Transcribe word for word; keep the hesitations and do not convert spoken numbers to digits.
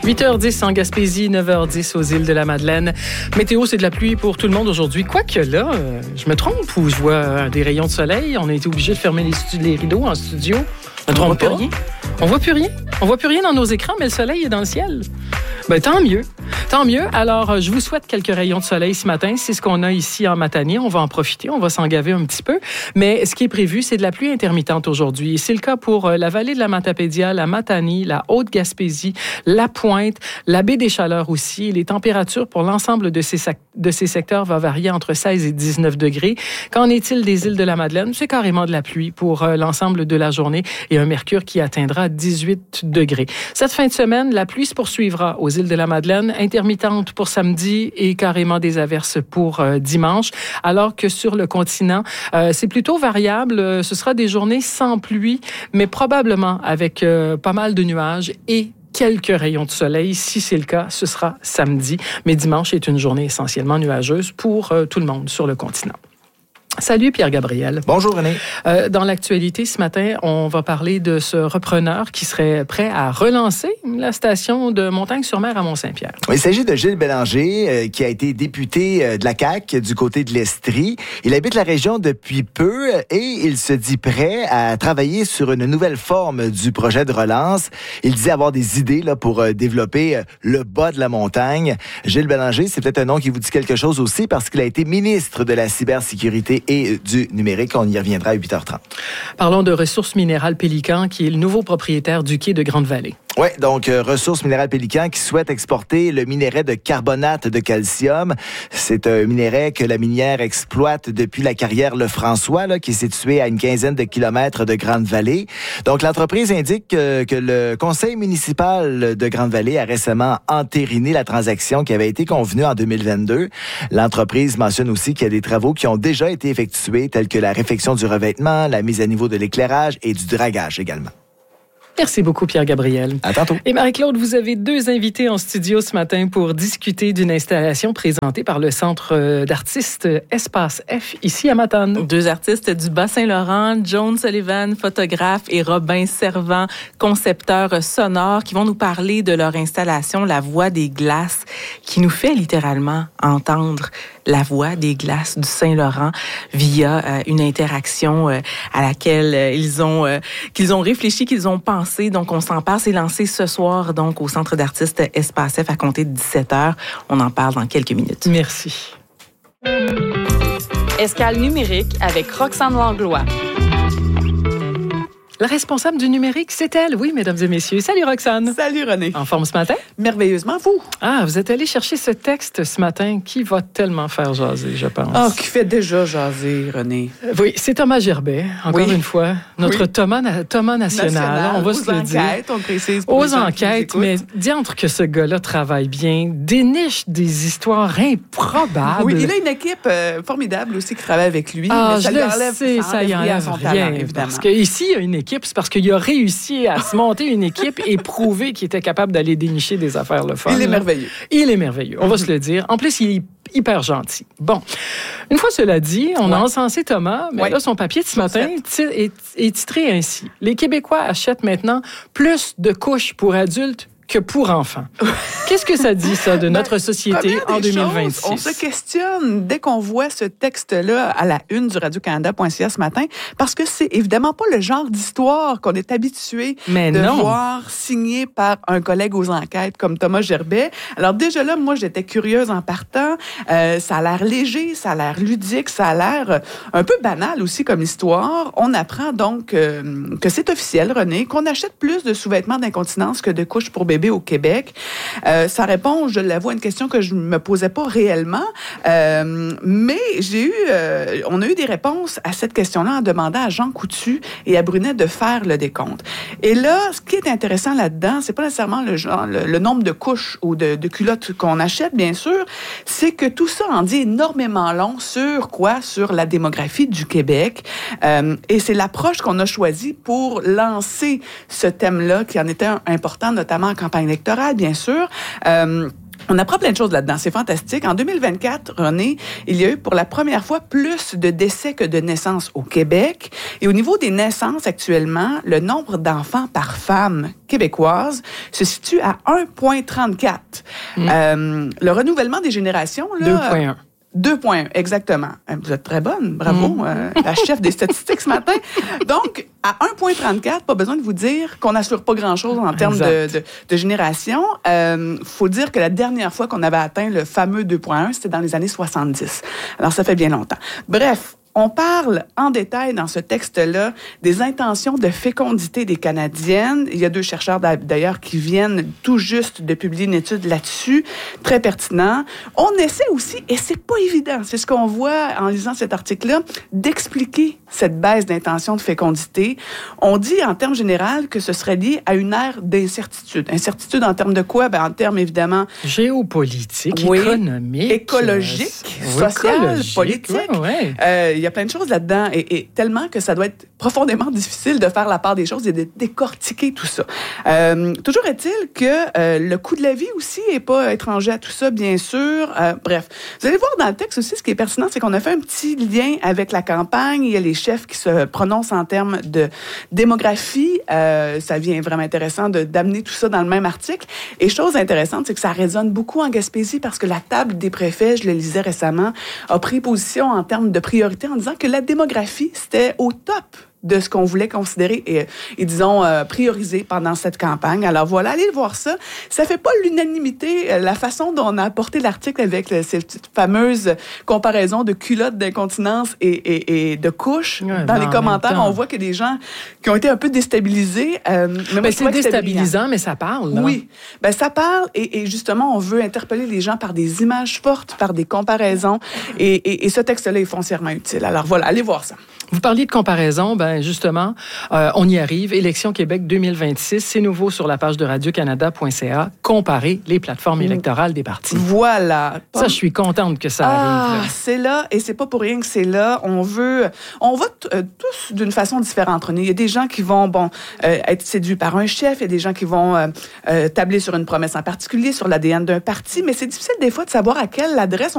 huit heures dix en Gaspésie, neuf heures dix aux îles de la Madeleine. Météo, c'est de la pluie pour tout le monde aujourd'hui. Quoique là, euh, je me trompe ou je vois euh, des rayons de soleil. On a été obligé de fermer les, stu- les rideaux en studio. On ne trompe pas. Rien. On voit plus rien. On voit plus rien dans nos écrans, mais le soleil est dans le ciel. Ben, tant mieux. Tant mieux. Alors, je vous souhaite quelques rayons de soleil ce matin. C'est ce qu'on a ici en Matanie. On va en profiter. On va s'en gaver un petit peu. Mais ce qui est prévu, c'est de la pluie intermittente aujourd'hui. C'est le cas pour la vallée de la Matapédia, la Matanie, la Haute-Gaspésie, la Pointe, la baie des Chaleurs aussi. Les températures pour l'ensemble de ces, de ces secteurs vont varier entre seize et dix-neuf degrés. Qu'en est-il des îles de la Madeleine? C'est carrément de la pluie pour l'ensemble de la journée et un mercure qui atteindra dix-huit degrés. Cette fin de semaine, la pluie se poursuivra aux îles de la Madeleine, intermittente pour samedi et carrément des averses pour euh, dimanche, alors que sur le continent, euh, c'est plutôt variable. Ce sera des journées sans pluie, mais probablement avec euh, pas mal de nuages et quelques rayons de soleil. Si c'est le cas, ce sera samedi, mais dimanche est une journée essentiellement nuageuse pour euh, tout le monde sur le continent. Salut Pierre-Gabriel. Bonjour René. Euh, dans l'actualité ce matin, on va parler de ce repreneur qui serait prêt à relancer la station de Montagne-sur-Mer à Mont-Saint-Pierre. Il s'agit de Gilles Bélanger, euh, qui a été député euh, de la C A Q du côté de l'Estrie. Il habite la région depuis peu et il se dit prêt à travailler sur une nouvelle forme du projet de relance. Il dit avoir des idées là, pour euh, développer euh, le bas de la montagne. Gilles Bélanger, c'est peut-être un nom qui vous dit quelque chose aussi parce qu'il a été ministre de la cybersécurité et du numérique. On y reviendra à huit heures trente. Parlons de Ressources minérales Pélican, qui est le nouveau propriétaire du quai de Grande-Vallée. Oui, donc euh, Ressources minérales Pélican qui souhaite exporter le minerai de carbonate de calcium. C'est un minerai que la minière exploite depuis la carrière Lefrançois, là, qui est située à une quinzaine de kilomètres de Grande-Vallée. Donc l'entreprise indique que, que le conseil municipal de Grande-Vallée a récemment entériné la transaction qui avait été convenue en deux mille vingt-deux. L'entreprise mentionne aussi qu'il y a des travaux qui ont déjà été effectués, tels que la réfection du revêtement, la mise à niveau de l'éclairage et du dragage également. Merci beaucoup, Pierre-Gabriel. À tantôt. Et Marie-Claude, vous avez deux invités en studio ce matin pour discuter d'une installation présentée par le Centre d'artistes Espace F, ici à Matane. Deux artistes du Bas-Saint-Laurent, Joan Sullivan, photographe, et Robin Servant, concepteur sonore, qui vont nous parler de leur installation La Voix des glaces, qui nous fait littéralement entendre la voix des glaces du Saint-Laurent via euh, une interaction euh, à laquelle euh, ils ont euh, qu'ils ont réfléchi, qu'ils ont pensé. Donc, on s'en parle. C'est lancé ce soir, donc, au Centre d'artistes Espace F à compter de dix-sept heures. On en parle dans quelques minutes. Merci. Escale numérique avec Roxane Langlois. La responsable du numérique, c'est elle. Oui, mesdames et messieurs. Salut, Roxane. Salut, René. En forme ce matin? Merveilleusement, vous. Ah, vous êtes allé chercher ce texte ce matin qui va tellement faire jaser, je pense. Ah, oh, qui fait déjà jaser, René. Euh, oui, c'est Thomas Gerbet, encore oui. une fois. Notre oui. Thomas, Thomas national, national, on va se le dire. Aux enquêtes, on précise. Aux enquêtes, mais diantre que ce gars-là travaille bien, déniche des histoires improbables. Oui, il a une équipe euh, formidable aussi qui travaille avec lui. Ah, mais ça je lui le enlève, sais, ça y enlève son rien, talent, évidemment. Parce qu'ici, il y a une équipe, c'est parce qu'il a réussi à se monter une équipe et prouver qu'il était capable d'aller dénicher des affaires le fun. Il est merveilleux. Il est merveilleux, on va se le dire. En plus, il est hyper gentil. Bon, une fois cela dit, on ouais. a encensé Thomas, mais ouais. là, son papier de ce matin est, est titré ainsi. Les Québécois achètent maintenant plus de couches pour adultes que pour enfants. Qu'est-ce que ça dit, ça, de notre société ben, en deux mille vingt-six? Choses, on se questionne dès qu'on voit ce texte-là à la une du radio canada point c a ce matin, parce que c'est évidemment pas le genre d'histoire qu'on est habitué Mais de non. voir signé par un collègue aux enquêtes comme Thomas Gerbet. Alors déjà là, moi, j'étais curieuse en partant. Euh, ça a l'air léger, ça a l'air ludique, ça a l'air un peu banal aussi comme histoire. On apprend donc euh, que c'est officiel, René, qu'on achète plus de sous-vêtements d'incontinence que de couches pour bébés au Québec. Euh, ça répond, je l'avoue, à une question que je ne me posais pas réellement, euh, mais j'ai eu, euh, on a eu des réponses à cette question-là en demandant à Jean Coutu et à Brunet de faire le décompte. Et là, ce qui est intéressant là-dedans, c'est pas nécessairement le, genre, le, le nombre de couches ou de, de culottes qu'on achète, bien sûr, c'est que tout ça en dit énormément long sur quoi? Sur la démographie du Québec. Euh, et c'est l'approche qu'on a choisie pour lancer ce thème-là, qui en était un, important, notamment en campagne électorale, bien sûr. Euh, On apprend plein de choses là-dedans. C'est fantastique. En deux mille vingt-quatre, René, il y a eu pour la première fois plus de décès que de naissances au Québec. Et au niveau des naissances actuellement, le nombre d'enfants par femme québécoise se situe à un virgule trente-quatre. Mmh. Euh, le renouvellement des générations, là... deux virgule un. Deux points, exactement. Vous êtes très bonne, bravo, mmh. euh, la chef des statistiques ce matin. Donc, à un virgule trente-quatre, pas besoin de vous dire qu'on n'assure pas grand-chose en termes de, de, de génération. Il euh, faut dire que la dernière fois qu'on avait atteint le fameux deux virgule un, c'était dans les années soixante-dix. Alors, ça fait bien longtemps. Bref, on parle en détail dans ce texte-là des intentions de fécondité des Canadiennes. Il y a deux chercheurs d'ailleurs qui viennent tout juste de publier une étude là-dessus, très pertinent. On essaie aussi, et c'est pas évident, c'est ce qu'on voit en lisant cet article-là, d'expliquer cette baisse d'intention de fécondité. On dit en termes généraux que ce serait lié à une ère d'incertitude. Incertitude en termes de quoi? Ben, en termes évidemment... géopolitique, oui, économique. Écologique, euh, social, écologique, politique. Ouais, ouais. Euh, il y a plein de choses là-dedans et, et tellement que ça doit être profondément difficile de faire la part des choses et de décortiquer tout ça. Euh, toujours est-il que euh, le coût de la vie aussi n'est pas étranger à tout ça, bien sûr. Euh, bref, vous allez voir dans le texte aussi, ce qui est pertinent, c'est qu'on a fait un petit lien avec la campagne. Il y a les chefs qui se prononcent en termes de démographie. Euh, ça vient vraiment intéressant de, d'amener tout ça dans le même article. Et chose intéressante, c'est que ça résonne beaucoup en Gaspésie parce que la table des préfets, je le lisais récemment, a pris position en termes de priorité en disant que la démographie, c'était au top de ce qu'on voulait considérer et, et disons, euh, prioriser pendant cette campagne. Alors voilà, allez voir ça. Ça fait pas l'unanimité, euh, la façon dont on a apporté l'article avec le, cette fameuse comparaison de culottes d'incontinence et, et, et de couches. Ouais, dans les commentaires, on voit qu'il y a des gens qui ont été un peu déstabilisés. Euh, mais ben, c'est déstabilisant, mais ça parle. Là. Oui, ben, ça parle et, et justement, on veut interpeller les gens par des images fortes, par des comparaisons et, et, et ce texte-là est foncièrement utile. Alors voilà, allez voir ça. Vous parliez de comparaison, ben justement, euh, on y arrive. Élections Québec deux mille vingt-six, c'est nouveau sur la page de radio canada point c a. Comparer les plateformes électorales des partis. Voilà. Ça, je suis contente que ça ah, arrive. Là. C'est là, et c'est pas pour rien que c'est là. On veut, on vote euh, tous d'une façon différente. Il y a des gens qui vont, bon, euh, être séduits par un chef. Il y a des gens qui vont euh, euh, tabler sur une promesse en particulier, sur l'A D N d'un parti. Mais c'est difficile des fois de savoir à quelle adresse